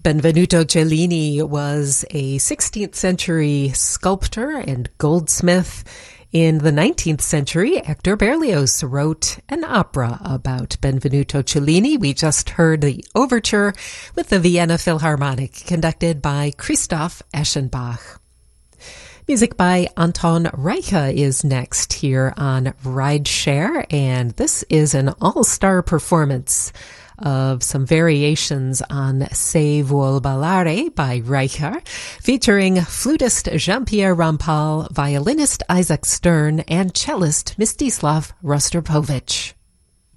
Benvenuto Cellini was a 16th century sculptor and goldsmith. In the 19th century, Hector Berlioz wrote an opera about Benvenuto Cellini. We just heard the overture with the Vienna Philharmonic, conducted by Christoph Eschenbach. Music by Anton Reicha is next here on Rideshare, and this is an all-star performance of some variations on Se vuol ballare by Reicha, featuring flutist Jean-Pierre Rampal, violinist Isaac Stern, and cellist Mstislav Rostropovich.